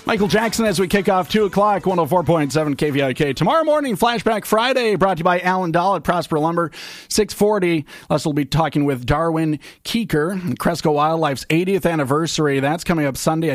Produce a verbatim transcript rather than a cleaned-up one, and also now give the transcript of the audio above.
Michael Jackson as we kick off two o'clock, one oh four point seven K V I K. Tomorrow morning, Flashback Friday, brought to you by Alan Dahl at Prosper Lumber, six forty. Les will be talking with Darwin Keeker, Cresco Wildlife's eightieth anniversary. That's coming up Sunday at